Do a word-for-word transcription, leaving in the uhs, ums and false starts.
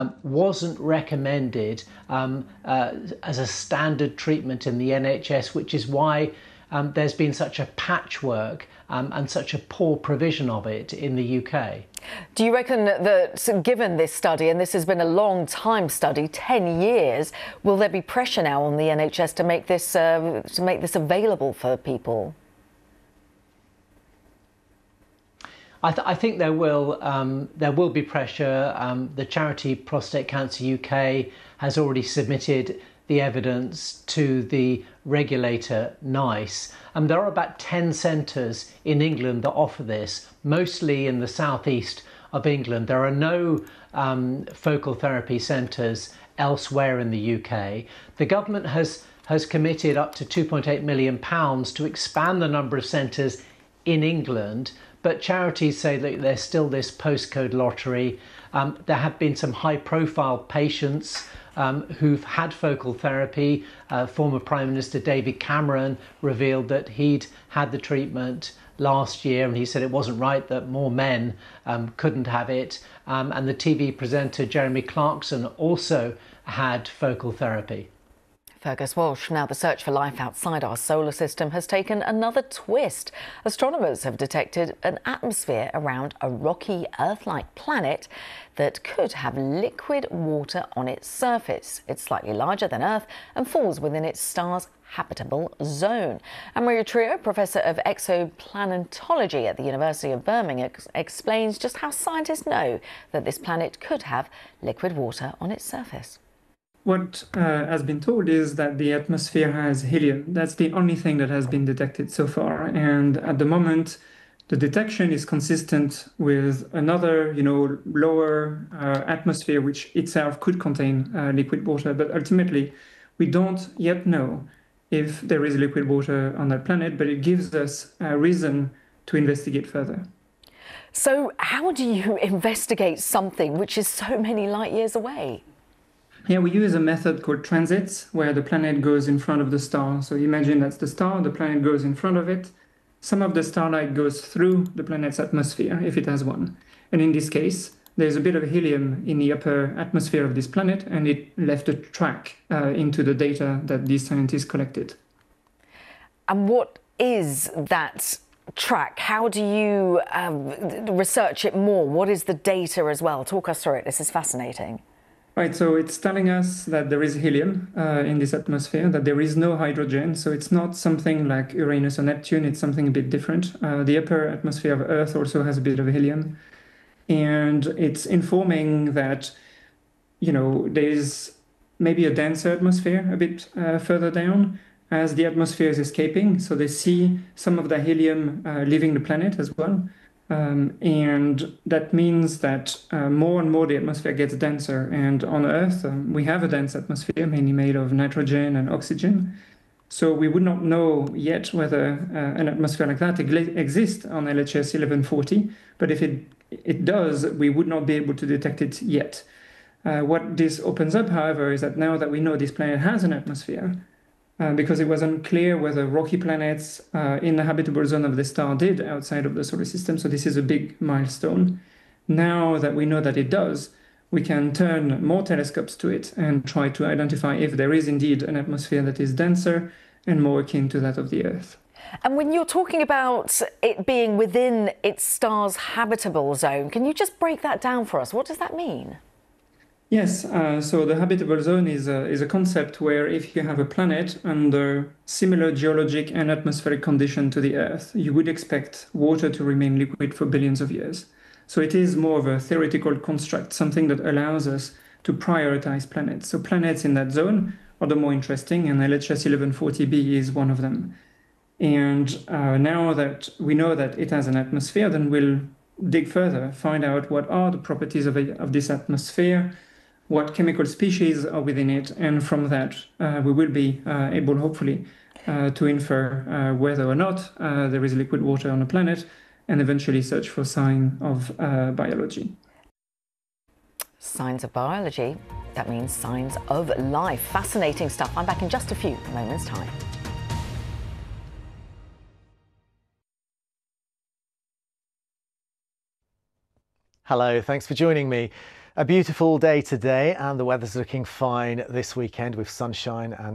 wasn't recommended um, uh, as a standard treatment in the N H S, which is why um, there's been such a patchwork um, and such a poor provision of it in the U K. Do you reckon that, given this study, and this has been a long time study, ten years, will there be pressure now on the N H S to make this uh, to make this available for people? I, th I think there will um, there will be pressure. Um, the charity Prostate Cancer U K has already submitted the evidence to the regulator NICE. And there are about ten centres in England that offer this, mostly in the southeast of England. There are no um, focal therapy centres elsewhere in the U K. The government has has committed up to two point eight million pounds to expand the number of centres in England. But charities say that there's still this postcode lottery. Um, there have been some high-profile patients um, who've had focal therapy. Uh, former Prime Minister David Cameron revealed that he'd had the treatment last year, and he said it wasn't right that more men um, couldn't have it. Um, and the T V presenter Jeremy Clarkson also had focal therapy. Fergus Walsh. Now, the search for life outside our solar system has taken another twist. Astronomers have detected an atmosphere around a rocky Earth-like planet that could have liquid water on its surface. It's slightly larger than Earth and falls within its star's habitable zone. And Maria Trio, Professor of Exoplanetology at the University of Birmingham, ex explains just how scientists know that this planet could have liquid water on its surface. What uh, has been told is that the atmosphere has helium. That's the only thing that has been detected so far. And at the moment, the detection is consistent with another, you know, lower uh, atmosphere, which itself could contain uh, liquid water. But ultimately, we don't yet know if there is liquid water on that planet, but it gives us a reason to investigate further. So how do you investigate something which is so many light years away? Yeah, we use a method called transits, where the planet goes in front of the star. So imagine that's the star, the planet goes in front of it. Some of the starlight goes through the planet's atmosphere, if it has one. And in this case, there's a bit of helium in the upper atmosphere of this planet, and it left a track uh, into the data that these scientists collected. And what is that track? How do you um, research it more? What is the data as well? Talk us through it. This is fascinating. Right, so it's telling us that there is helium uh, in this atmosphere, that there is no hydrogen. So it's not something like Uranus or Neptune, it's something a bit different. Uh, the upper atmosphere of Earth also has a bit of helium. And it's informing that, you know, there's maybe a denser atmosphere a bit uh, further down as the atmosphere is escaping. So they see some of the helium uh, leaving the planet as well. Um, and that means that uh, more and more the atmosphere gets denser. And on Earth, um, we have a dense atmosphere, mainly made of nitrogen and oxygen. So we would not know yet whether uh, an atmosphere like that exists on L H S eleven forty. But if it, it does, we would not be able to detect it yet. Uh, what this opens up, however, is that now that we know this planet has an atmosphere, Uh, because it was unclear whether rocky planets uh, in the habitable zone of the star did outside of the solar system. So this is a big milestone. Now that we know that it does, we can turn more telescopes to it and try to identify if there is indeed an atmosphere that is denser and more akin to that of the Earth. And when you're talking about it being within its star's habitable zone, can you just break that down for us? What does that mean? Yes, uh, so the habitable zone is a, is a concept where if you have a planet under similar geologic and atmospheric condition to the Earth, you would expect water to remain liquid for billions of years. So it is more of a theoretical construct, something that allows us to prioritize planets. So planets in that zone are the more interesting, and L H S eleven forty b is one of them. And uh, now that we know that it has an atmosphere, then we'll dig further, find out what are the properties of, a, of this atmosphere, what chemical species are within it, and from that uh, we will be uh, able, hopefully, uh, to infer uh, whether or not uh, there is liquid water on a planet, and eventually search for signs of uh, biology. Signs of biology, that means signs of life. Fascinating stuff. I'm back in just a few moments' time. Hello, thanks for joining me. A beautiful day today, and the weather's looking fine this weekend with sunshine and